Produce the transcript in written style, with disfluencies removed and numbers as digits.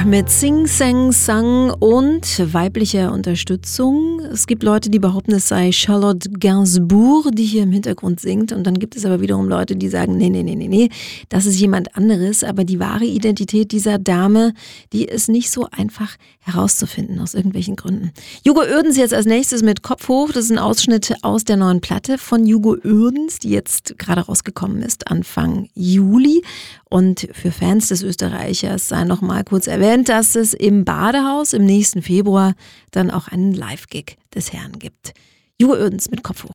mit Sing Sang Sang und weiblicher Unterstützung. Es gibt Leute, die behaupten, es sei Charlotte Gainsbourg, die hier im Hintergrund singt. Und dann gibt es aber wiederum Leute, die sagen, nee, das ist jemand anderes. Aber die wahre Identität dieser Dame, die ist nicht so einfach herauszufinden, aus irgendwelchen Gründen. Hugo Oerdens jetzt als nächstes mit Kopf hoch. Das ist ein Ausschnitt aus der neuen Platte von Hugo Oerdens, die jetzt gerade rausgekommen ist, Anfang Juli. Und für Fans des Österreichers sei noch mal kurz erwähnt, dass es im Badehaus im nächsten Februar dann auch einen Live-Gig des Herrn gibt. Hugo Oerdens mit Kopf hoch.